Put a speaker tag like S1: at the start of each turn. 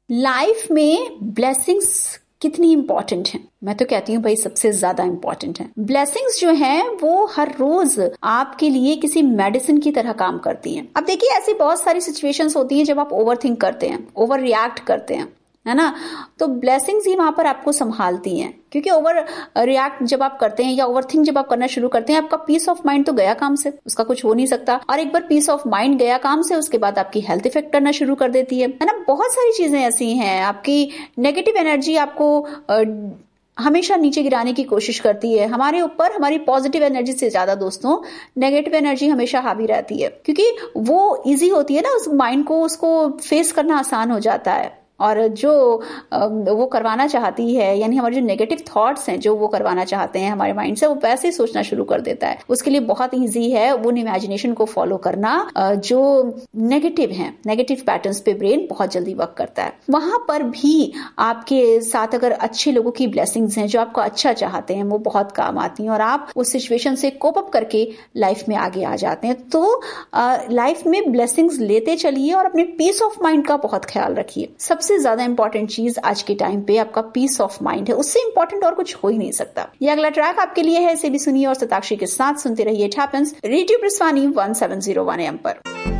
S1: Life में blessings कितनी important है? मैं तो कहती हूँ भाई सबसे ज्यादा इंपॉर्टेंट है। ब्लेसिंग्स जो हैं वो हर रोज आपके लिए किसी मेडिसिन की तरह काम करती हैं। अब देखिए ऐसी बहुत सारी सिचुएशंस होती हैं जब आप ओवर थिंक करते हैं, ओवर रिएक्ट करते हैं, है ना, तो ब्लेसिंग्स ही वहां पर आपको संभालती हैं। क्योंकि ओवर रिएक्ट जब आप करते हैं या ओवर थिंक जब आप करना शुरू करते हैं, आपका पीस ऑफ माइंड तो गया काम से, उसका कुछ हो नहीं सकता। और एक बार पीस ऑफ माइंड गया काम से, उसके बाद आपकी हेल्थ इफेक्ट करना शुरू कर देती है ना। बहुत सारी चीजें ऐसी हैं, आपकी नेगेटिव एनर्जी आपको हमेशा नीचे गिराने की कोशिश करती है हमारे ऊपर। हमारी पॉजिटिव एनर्जी से ज्यादा दोस्तों नेगेटिव एनर्जी हमेशा हावी रहती है, क्योंकि वो इजी होती है ना, उस माइंड को उसको फेस करना आसान हो जाता है। और जो वो करवाना चाहती है, यानी हमारे जो नेगेटिव थॉट्स हैं जो वो करवाना चाहते हैं हमारे माइंड से, वो वैसे ही सोचना शुरू कर देता है। उसके लिए बहुत इजी है उन इमेजिनेशन को फॉलो करना जो नेगेटिव हैं। नेगेटिव पैटर्न्स पे ब्रेन बहुत जल्दी वर्क करता है। वहां पर भी आपके साथ अगर अच्छे लोगों की ब्लेसिंग्स हैं जो आपको अच्छा चाहते हैं, वो बहुत काम आती हैं और आप उस सिचुएशन से कोप अप करके लाइफ में आगे आ जाते हैं। तो लाइफ में ब्लेसिंग्स लेते चलिए और अपने पीस ऑफ माइंड का बहुत ख्याल रखिए। सबसे ज्यादा इंपॉर्टेंट चीज आज के टाइम पे आपका पीस ऑफ माइंड है, उससे इंपॉर्टेंट और कुछ हो ही नहीं सकता। ये अगला ट्रैक आपके लिए है, इसे भी सुनिए और सताक्षी के साथ सुनते रहिए। इट हैपेंस रेडियो प्रस्वानी 1701 AM पर।